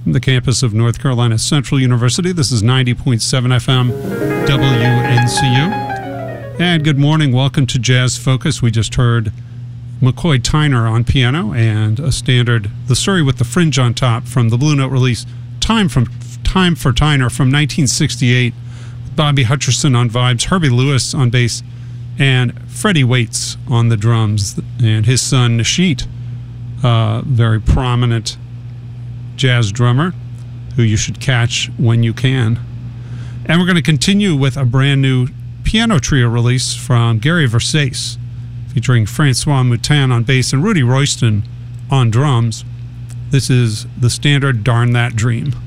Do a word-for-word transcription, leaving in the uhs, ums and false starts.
From the campus of North Carolina Central University, this is ninety point seven F M W N C U. And good morning. Welcome to Jazz Focus. We just heard McCoy Tyner on piano and a standard, The Surrey with the Fringe on Top, from the Blue Note release Time from Time for Tyner from nineteen sixty-eight. Bobby Hutcherson on vibes, Herbie Lewis on bass, and Freddie Waits on the drums, and his son Nasheet, uh, very prominent jazz drummer who you should catch when you can. And we're going to continue with a brand new piano trio release from Gary Versace, featuring Francois Moutin on bass and Rudy Royston on drums. This is the standard Darn That Dream.